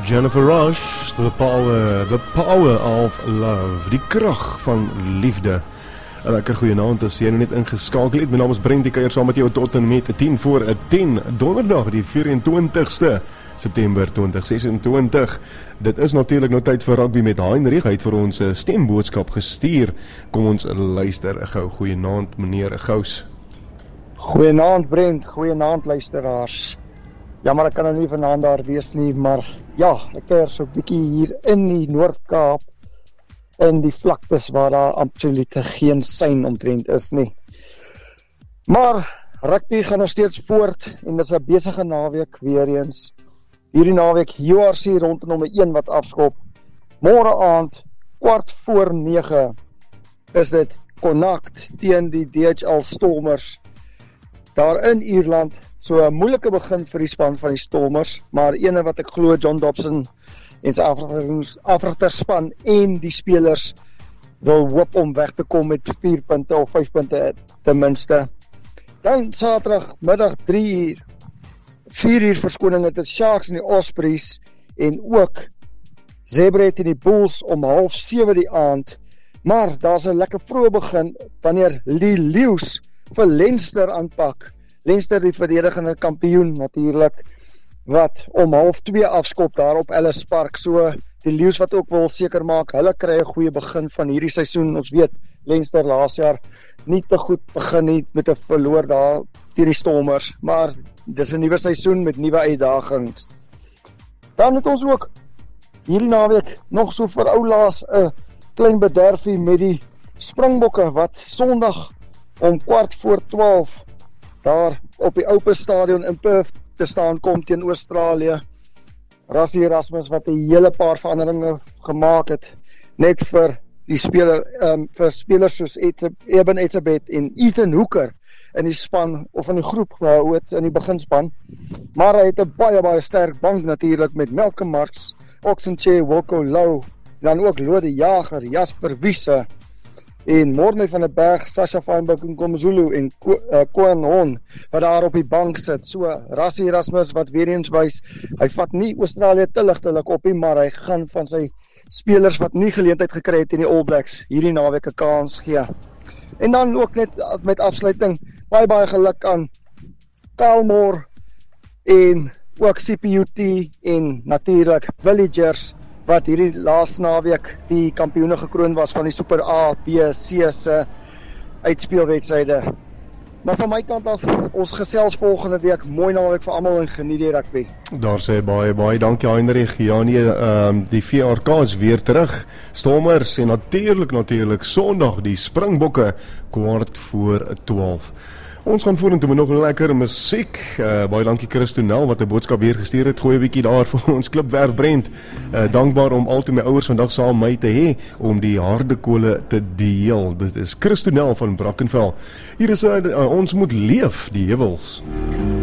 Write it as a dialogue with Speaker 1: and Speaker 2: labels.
Speaker 1: Jennifer Rush, the power of love, die krag van liefde. En lekker goeienaand as jy nou net ingeskakel het. My naam is Brent, die kuier saam met jou tot en met 10 voor 10, donderdag die 24ste September 2026. Dit is natuurlik nou tyd vir rugby met Heinrich. Hy het vir ons 'n stemboodskap gestuur. Kom ons luister gou. Goeienaand meneer Gous.
Speaker 2: Goeienaand Brent, goeienaand luisteraars. Jammer ek kan nou nie vanaand daar wees nie, maar ja, ek is so 'n bietjie hier in die Noord-Kaap in die vlaktes waar daar absoluut geen sein omtrent is nie. Maar rugby gaan nog steeds voort en dit is 'n besige naweek weer eens. Hierdie naweek URC rondte nommer 1 wat afskop. Môre aand 8:45 is dit Connacht teen die DHL Stormers daar in Ierland. So 'n moeilike begin vir die span van die Stormers, maar ene wat ek glo John Dobson en sy afrigterspan en die spelers wil hoop om weg te kom met 4 punte of 5 punte ten minste. Dan Saterdag middag 4 uur verskoning het die Sharks en die Ospreys en ook Zebra teen die Bulls om 6:30 die aand. Maar daar's 'n lekker vroeë begin wanneer Lee Leeuws vir Leinster aanpak. Leinster die verdedigende kampioen natuurlik wat om 2:30 afskop daar op Ellis Park. So die Leeuws wat ook wil seker maak hulle kry 'n goeie begin van hierdie seisoen. Ons weet Leinster laas jaar nie te goed begin nie met 'n verloor daar teen die Stormers, maar dis 'n nuwe seisoen met nuwe uitdagings. Dan het ons ook hierdie naweek nog so vir ou laas 'n klein bederfie met die Springbokke wat Sondag om 12:15 daar op die Open Stadion in Perth te staan kom teen Australië. Rassie Erasmus wat 'n hele paar veranderinge gemaak het net vir die vir spelers soos Eben Etzebeth en Ethan Hooker in die span of in die groep gehou het in die beginspan. Maar hy het 'n baie sterk bank natuurlik met Malcolm Marx, Oxenche, Wilco Louw, dan ook Lode Jager, Jasper Wiese en Morne van der Berg, Sasha Feinberg en Komzulu en Koen Hon wat daar op die bank sit. So Rassie Erasmus wat weer eens wys, hy vat nie Australië te ligtelik op nie, maar hy gaan van sy spelers wat nie geleentheid gekry het in die All Blacks hierdie naweek 'n kans gee. En dan ook net met afsluiting baie geluk aan Kalmore en ook CPUT en natuurlik Villagers wat hierdie laaste naweek die kampioene gekroon was van die Super A, B, C se uitspeelwedstryde. Maar van my kant af, ons gesels volgende week. Mooi naweek vir almal en geniet die rugby.
Speaker 1: Daar sê baie dankie Heinrich. Ja nee, die VRK is weer terug. Stormers en natuurlik Sondag die Springbokke 11:15. Ons gaan vorentoe met nog lekker musiek. Baie dankie Christo Nel wat 'n boodskap hier gestuur het. Goeie bietjie daar vir ons klipwerf Brent. Dankbaar om altyd my ouers vandag saam my te hê om die harde kole te deel. Dit is Christo Nel van Brackenfell. Hier is ons moet leef die heuwels.